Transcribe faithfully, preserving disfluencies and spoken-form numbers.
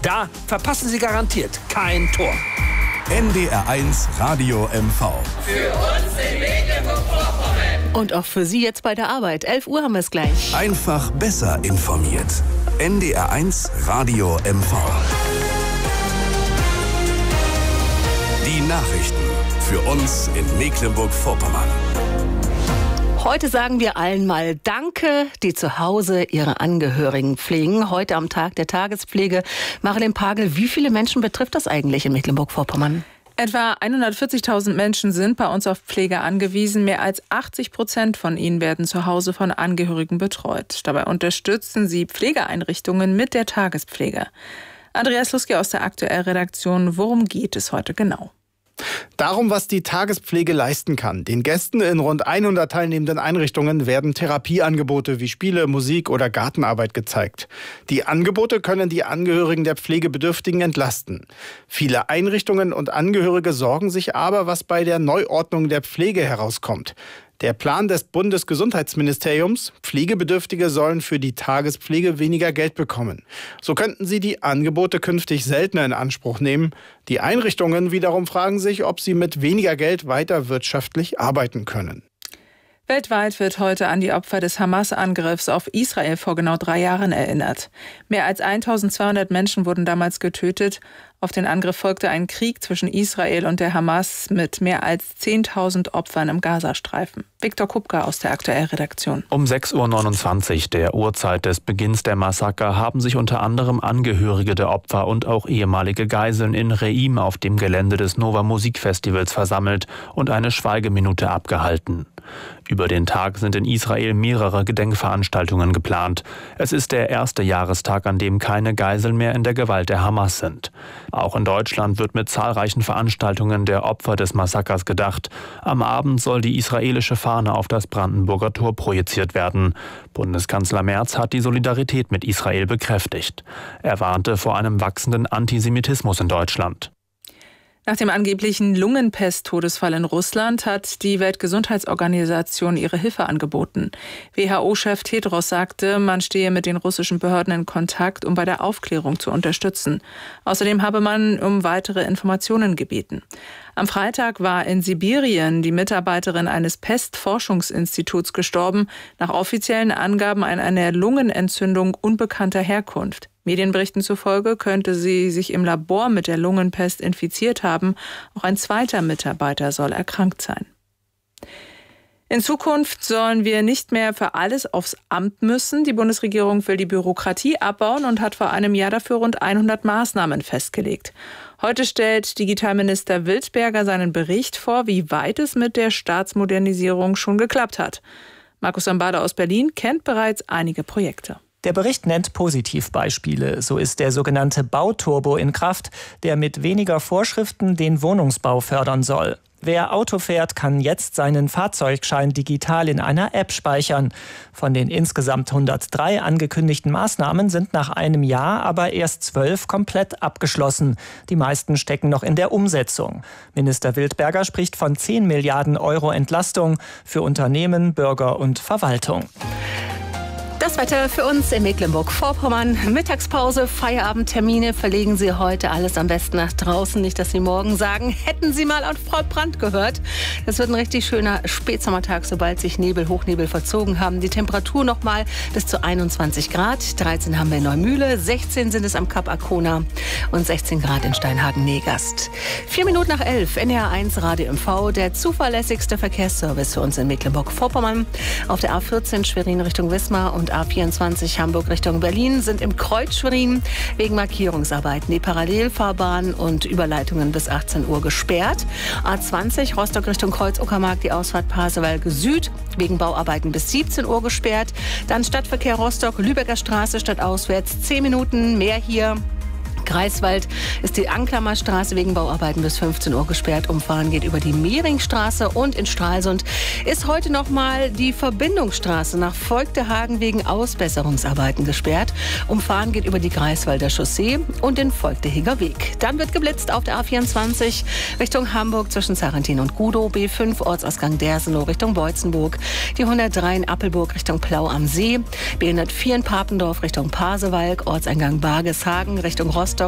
Da verpassen Sie garantiert kein Tor. N D R eins Radio M V. Für uns in Mecklenburg-Vorpommern. Und auch für Sie jetzt bei der Arbeit. elf Uhr haben wir es gleich. Einfach besser informiert. N D R eins Radio M V. Die Nachrichten für uns in Mecklenburg-Vorpommern. Heute sagen wir allen mal Danke, die zu Hause ihre Angehörigen pflegen. Heute am Tag der Tagespflege. Marilyn Pagel, wie viele Menschen betrifft das eigentlich in Mecklenburg-Vorpommern? Etwa hundertvierzigtausend Menschen sind bei uns auf Pflege angewiesen. Mehr als achtzig Prozent von ihnen werden zu Hause von Angehörigen betreut. Dabei unterstützen sie Pflegeeinrichtungen mit der Tagespflege. Andreas Luski aus der Aktuell-Redaktion. Worum geht es heute genau? Darum, was die Tagespflege leisten kann. Den Gästen in rund hundert teilnehmenden Einrichtungen werden Therapieangebote wie Spiele, Musik oder Gartenarbeit gezeigt. Die Angebote können die Angehörigen der Pflegebedürftigen entlasten. Viele Einrichtungen und Angehörige sorgen sich aber, was bei der Neuordnung der Pflege herauskommt. Der Plan des Bundesgesundheitsministeriums, Pflegebedürftige sollen für die Tagespflege weniger Geld bekommen. So könnten sie die Angebote künftig seltener in Anspruch nehmen. Die Einrichtungen wiederum fragen sich, ob sie mit weniger Geld weiter wirtschaftlich arbeiten können. Weltweit wird heute an die Opfer des Hamas-Angriffs auf Israel vor genau drei Jahren erinnert. Mehr als eintausendzweihundert Menschen wurden damals getötet. Auf den Angriff folgte ein Krieg zwischen Israel und der Hamas mit mehr als zehntausend Opfern im Gazastreifen. Viktor Kupka aus der Aktuell-Redaktion. Um sechs Uhr neunundzwanzig, der Uhrzeit des Beginns der Massaker, haben sich unter anderem Angehörige der Opfer und auch ehemalige Geiseln in Reim auf dem Gelände des Nova Musikfestivals versammelt und eine Schweigeminute abgehalten. Über den Tag sind in Israel mehrere Gedenkveranstaltungen geplant. Es ist der erste Jahrestag, an dem keine Geiseln mehr in der Gewalt der Hamas sind. Auch in Deutschland wird mit zahlreichen Veranstaltungen der Opfer des Massakers gedacht. Am Abend soll die israelische Fahne auf das Brandenburger Tor projiziert werden. Bundeskanzler Merz hat die Solidarität mit Israel bekräftigt. Er warnte vor einem wachsenden Antisemitismus in Deutschland. Nach dem angeblichen Lungenpest-Todesfall in Russland hat die Weltgesundheitsorganisation ihre Hilfe angeboten. W H O-Chef Tedros sagte, man stehe mit den russischen Behörden in Kontakt, um bei der Aufklärung zu unterstützen. Außerdem habe man um weitere Informationen gebeten. Am Freitag war in Sibirien die Mitarbeiterin eines Pestforschungsinstituts gestorben, nach offiziellen Angaben an einer Lungenentzündung unbekannter Herkunft. Medienberichten zufolge könnte sie sich im Labor mit der Lungenpest infiziert haben. Auch ein zweiter Mitarbeiter soll erkrankt sein. In Zukunft sollen wir nicht mehr für alles aufs Amt müssen. Die Bundesregierung will die Bürokratie abbauen und hat vor einem Jahr dafür rund hundert Maßnahmen festgelegt. Heute stellt Digitalminister Wildberger seinen Bericht vor, wie weit es mit der Staatsmodernisierung schon geklappt hat. Markus Sambada aus Berlin kennt bereits einige Projekte. Der Bericht nennt Positivbeispiele. So ist der sogenannte Bauturbo in Kraft, der mit weniger Vorschriften den Wohnungsbau fördern soll. Wer Auto fährt, kann jetzt seinen Fahrzeugschein digital in einer App speichern. Von den insgesamt hundertdrei angekündigten Maßnahmen sind nach einem Jahr aber erst zwölf komplett abgeschlossen. Die meisten stecken noch in der Umsetzung. Minister Wildberger spricht von zehn Milliarden Euro Entlastung für Unternehmen, Bürger und Verwaltung. Das Wetter für uns in Mecklenburg-Vorpommern. Mittagspause, Feierabendtermine verlegen Sie heute alles am besten nach draußen. Nicht, dass Sie morgen sagen, hätten Sie mal auf Frau Brandt gehört. Das wird ein richtig schöner Spätsommertag, sobald sich Nebel, Hochnebel verzogen haben. Die Temperatur noch mal bis zu einundzwanzig Grad. dreizehn haben wir in Neumühle, sechzehn sind es am Kap Arkona und sechzehn Grad in Steinhagen-Negast. Vier Minuten nach elf, N D R eins Radio M V, der zuverlässigste Verkehrsservice für uns in Mecklenburg-Vorpommern. Auf der A vierzehn Schwerin Richtung Wismar und A vierundzwanzig Hamburg Richtung Berlin sind im Kreuz Schwerin wegen Markierungsarbeiten die Parallelfahrbahnen und Überleitungen bis achtzehn Uhr gesperrt. A zwanzig Rostock Richtung Kreuz Uckermark die Ausfahrt Pasewalk Süd wegen Bauarbeiten bis siebzehn Uhr gesperrt. Dann Stadtverkehr Rostock, Lübecker Straße stadtauswärts zehn Minuten mehr hier. Greifswald ist die Anklammerstraße wegen Bauarbeiten bis fünfzehn Uhr gesperrt. Umfahren geht über die Mehringstraße und in Stralsund ist heute noch mal die Verbindungsstraße nach Volktehagen wegen Ausbesserungsarbeiten gesperrt. Umfahren geht über die Greifswalder Chaussee und den Volkteheger Weg. Dann wird geblitzt auf der A vierundzwanzig Richtung Hamburg zwischen Sarrentin und Gudow, B fünf Ortsausgang Dersenow Richtung Beutzenburg, die hundertdrei in Appelburg Richtung Plau am See, B hundertvier in Papendorf Richtung Pasewalk, Ortseingang Bargeshagen Richtung Rostock